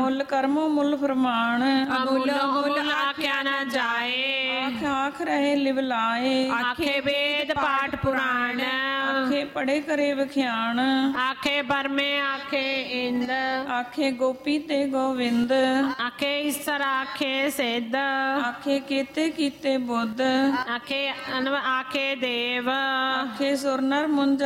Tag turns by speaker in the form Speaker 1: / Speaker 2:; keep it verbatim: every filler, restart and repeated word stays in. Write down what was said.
Speaker 1: ਮੁੱਲ ਕਰਮੋ ਮੁੱਲ ਫਰਮਾਨ,
Speaker 2: ਅਮੁੱਲ ਅਮੁੱਲ ਆਖਿਆ ਨਾ ਜਾਏ।
Speaker 1: ਆਖ ਆਖ ਰਹੇ ਲਿਵ ਲਾਏ,
Speaker 2: ਆਖੇ ਵੇਦ ਪਾਠ ਪੁਰਾਣ।
Speaker 1: ਆਖੇ ਪੜੇ ਕਰੇ ਵਿਖਿਆਣ,
Speaker 2: ਆਖੇ ਬਰਮੇ ਆਖੇ ਇੰਦ।
Speaker 1: ਆਖੇ ਗੋਪੀ ਤੇ ਗੋਵਿੰਦ,
Speaker 2: ਆਖੇ ਈਸਰ ਆਖੇ ਸਿੱਧ।
Speaker 1: ਆਖੇ ਕੀਤੇ ਕੀਤੇ ਬੁੱਧ,
Speaker 2: ਆਖੇ ਅਨਵ ਆਖੇ ਦੇਵ।
Speaker 1: ਆਖੇ ਸੁਰ ਨਰ ਮੁੰਜ